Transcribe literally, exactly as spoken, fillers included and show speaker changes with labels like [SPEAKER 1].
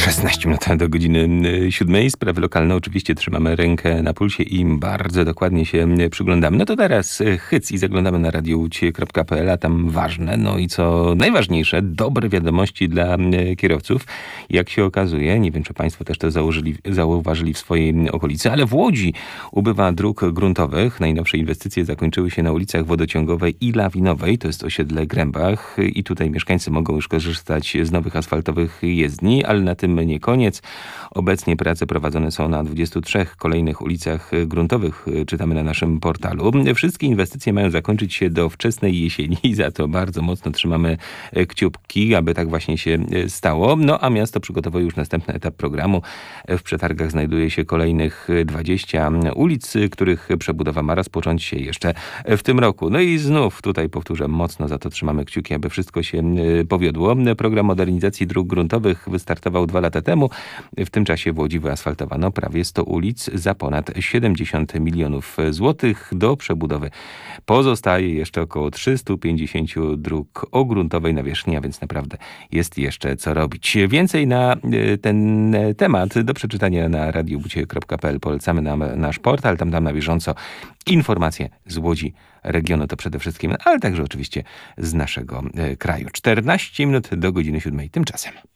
[SPEAKER 1] szesnaście minut do godziny siódmej. Sprawy lokalne oczywiście trzymamy rękę na pulsie i bardzo dokładnie się przyglądamy. No to teraz hyc i zaglądamy na radio łódź kropka p l, a tam ważne, no i co najważniejsze, dobre wiadomości dla kierowców. Jak się okazuje, nie wiem, czy państwo też to założyli, zauważyli w swojej okolicy, ale w Łodzi ubywa dróg gruntowych. Najnowsze inwestycje zakończyły się na ulicach Wodociągowej i Lawinowej, to jest osiedle Grębach i tutaj mieszkańcy mogą już korzystać z nowych asfaltowych jezdni, ale na tym nie koniec. Obecnie prace prowadzone są na dwudziestu trzech kolejnych ulicach gruntowych, czytamy na naszym portalu. Wszystkie inwestycje mają zakończyć się do wczesnej jesieni, za to bardzo mocno trzymamy kciuki, aby tak właśnie się stało. No a miasto przygotowuje już następny etap programu. W przetargach znajduje się kolejnych dwadzieścia ulic, których przebudowa ma rozpocząć się jeszcze w tym roku. No i znów tutaj powtórzę, mocno za to trzymamy kciuki, aby wszystko się powiodło. Program modernizacji dróg gruntowych wystartował dwa lata temu. W tym czasie w Łodzi wyasfaltowano prawie sto ulic za ponad siedemdziesiąt milionów złotych. Do przebudowy pozostaje jeszcze około trzysta pięćdziesiąt dróg o gruntowej nawierzchni, a więc naprawdę jest jeszcze co robić. Więcej na ten temat do przeczytania na radio łódź kropka p l. Polecamy nam nasz portal, tam tam na bieżąco informacje z Łodzi, regionu to przede wszystkim, ale także oczywiście z naszego kraju. czternaście minut do godziny siódmej tymczasem.